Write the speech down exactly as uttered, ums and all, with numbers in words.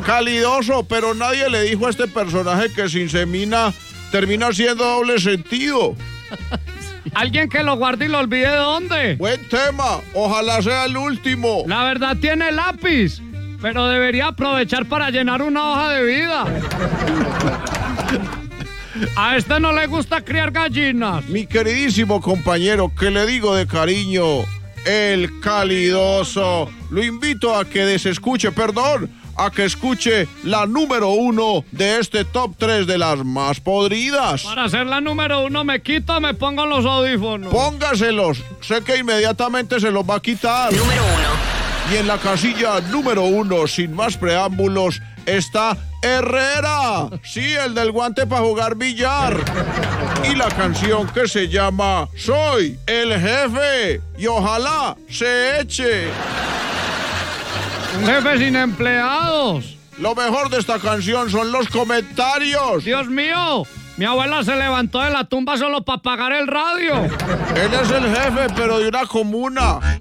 Calidoso, pero nadie le dijo a este personaje que se insemina termina siendo doble sentido. Alguien que lo guarde y lo olvide dónde. Buen tema, ojalá sea el último. La verdad tiene lápiz, pero debería aprovechar para llenar una hoja de vida. A este no le gusta criar gallinas. Mi queridísimo compañero, que le digo de cariño, el Calidoso. Lo invito a que desescuche, perdón, a que escuche la número uno de este top tres de las más podridas. Para ser la número uno me quito o me pongo los audífonos. Póngaselos, sé que inmediatamente se los va a quitar. Número uno. Y en la casilla número uno, sin más preámbulos, está Herrera. Sí, el del guante para jugar billar. Y la canción que se llama Soy el Jefe. Y ojalá se eche. Un jefe sin empleados. Lo mejor de esta canción son los comentarios. Dios mío, mi abuela se levantó de la tumba solo para pagar el radio. Él es el jefe, pero de una comuna.